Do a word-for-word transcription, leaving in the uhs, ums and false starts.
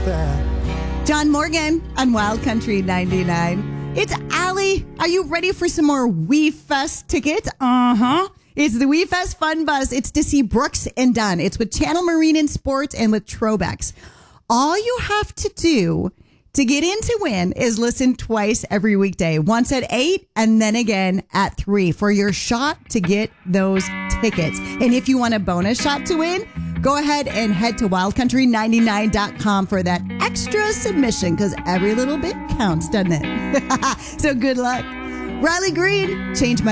John Morgan on Wild Country ninety-nine. It's Allie. Are you ready for some more We Fest tickets? Uh-huh. It's the We Fest Fun Bus. It's to see Brooks and Dunn. It's with Channel Marine and Sports and with Trobex. All you have to do to get in to win is listen twice every weekday. Once at eight and then again at three for your shot to get those tickets. And if you want a bonus shot to win, go ahead and head to wild country ninety-nine dot com for that extra submission because every little bit counts, doesn't it? So good luck. Riley Green, change my